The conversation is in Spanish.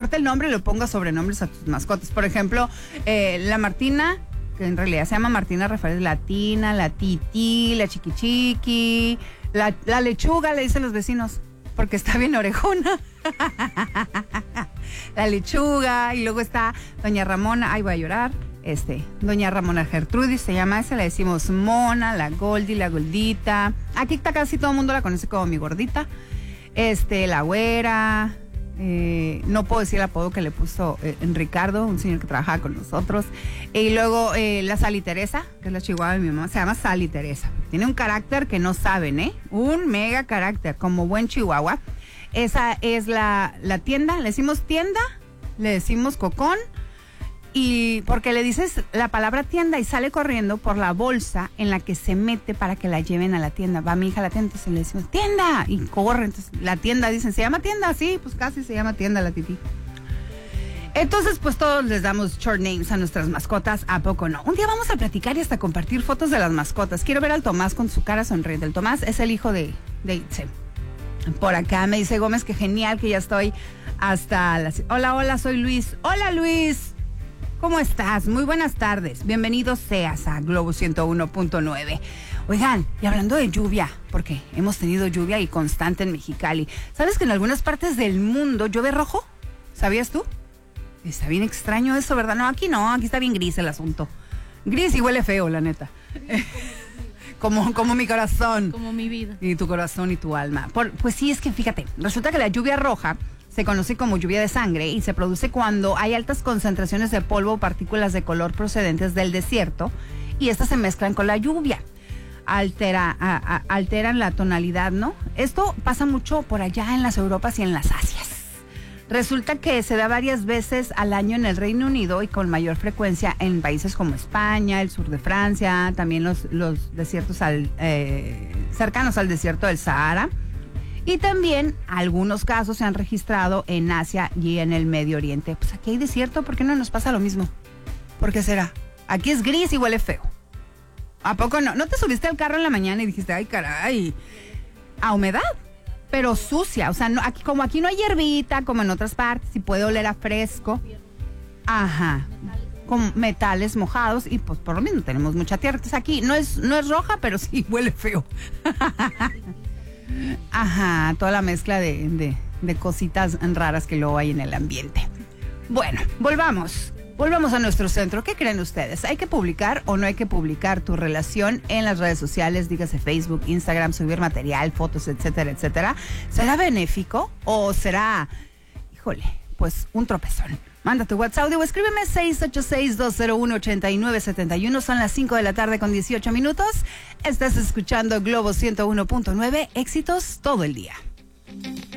importa el nombre, le pongas sobrenombres a tus mascotas. Por ejemplo, la Martina, que en realidad se llama Martina Rafael, la Tina, la Titi, la Chiqui, la Lechuga, le dicen los vecinos, porque está bien orejona. La Lechuga, y luego está doña Ramona, ay, voy a llorar, doña Ramona Gertrudis, se llama esa, le decimos Mona, la Goldie, la Goldita. Aquí está casi todo el mundo la conoce como mi gordita. La Güera, no puedo decir el apodo que le puso Ricardo, un señor que trabajaba con nosotros. Y luego la Sally Teresa, que es la chihuahua de mi mamá, se llama Sally Teresa. Tiene un carácter que no saben, un mega carácter, como buen chihuahua. Esa es la tienda, le decimos tienda, le decimos cocón, y porque le dices la palabra tienda y sale corriendo por la bolsa en la que se mete para que la lleven a la tienda. Va mi hija a la tienda, entonces le decimos tienda, y corre. Entonces la tienda, dicen, ¿se llama tienda? Sí, pues casi se llama tienda la Titi. Entonces, pues todos les damos short names a nuestras mascotas, ¿a poco no? Un día vamos a platicar y hasta compartir fotos de las mascotas. Quiero ver al Tomás con su cara sonriente. El Tomás es el hijo de Itze. Por acá me dice Gómez que genial, que ya estoy hasta las... Hola, soy Luis. Hola, Luis. ¿Cómo estás? Muy buenas tardes. Bienvenidos seas a Globo 101.9. Oigan, y hablando de lluvia, porque hemos tenido lluvia y constante en Mexicali. ¿Sabes que en algunas partes del mundo llueve rojo? ¿Sabías tú? Está bien extraño eso, ¿verdad? No, aquí está bien gris el asunto. Gris y huele feo, la neta. Como mi corazón. Como mi vida. Y tu corazón y tu alma. Pues sí, es que fíjate, resulta que la lluvia roja se conoce como lluvia de sangre y se produce cuando hay altas concentraciones de polvo o partículas de color procedentes del desierto y estas se mezclan con la lluvia. Alteran la tonalidad, ¿no? Esto pasa mucho por allá en las Europas y en las Asias. Resulta que se da varias veces al año en el Reino Unido y con mayor frecuencia en países como España, el sur de Francia, también los desiertos cercanos al desierto del Sahara. Y también algunos casos se han registrado en Asia y en el Medio Oriente. Pues aquí hay desierto, ¿por qué no nos pasa lo mismo? ¿Por qué será? Aquí es gris y huele feo. ¿A poco no? ¿No te subiste al carro en la mañana y dijiste, ay, caray, a humedad? Pero sucia, o sea, no, aquí no hay hierbita, como en otras partes, y puede oler a fresco. Ajá, con metales mojados, y pues por lo mismo tenemos mucha tierra. Entonces aquí no es roja, pero sí huele feo. Ajá, toda la mezcla de cositas raras que luego hay en el ambiente. Bueno, volvamos a nuestro centro. ¿Qué creen ustedes? ¿Hay que publicar o no hay que publicar tu relación en las redes sociales? Dígase Facebook, Instagram, subir material, fotos, etcétera, etcétera. ¿Será benéfico o será, híjole, pues un tropezón? Manda tu WhatsApp o escríbeme 686-201-8971. Son las 5 de la tarde con 18 minutos. Estás escuchando Globo 101.9. Éxitos todo el día.